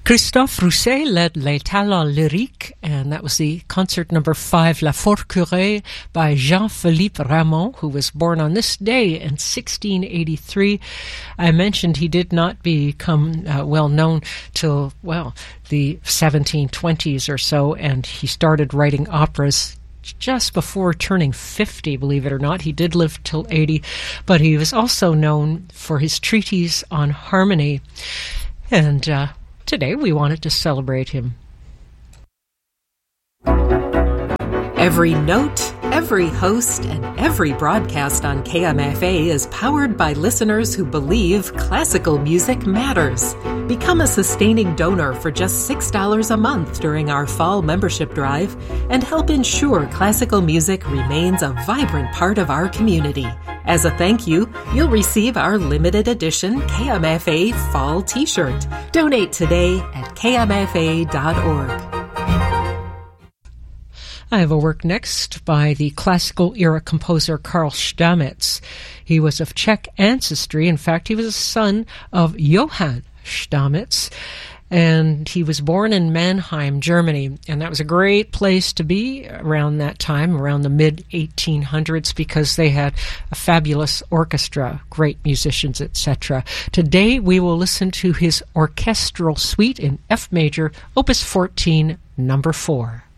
Christophe Rousset led Les Talents Lyriques, and that was the concert number 5, La Forquerée, by Jean-Philippe Rameau, who was born on this day in 1683. I mentioned he did not become well known till, the 1720s or so, and he started writing operas just before turning 50, believe it or not. He did live till 80, but he was also known for his treatise on harmony. And today we wanted to celebrate him. Every note, every host, and every broadcast on KMFA is powered by listeners who believe classical music matters. Become a sustaining donor for just $6 a month during our fall membership drive and help ensure classical music remains a vibrant part of our community. As a thank you, you'll receive our limited edition KMFA Fall T-shirt. Donate today at kmfa.org. I have a work next by the classical era composer Karl Stamitz. He was of Czech ancestry. In fact, he was a son of Johann Stamitz, and he was born in Mannheim, Germany, and that was a great place to be around that time, around the mid-1800s, because they had a fabulous orchestra, great musicians, etc. Today we will listen to his orchestral suite in F major, Opus 14, number 4.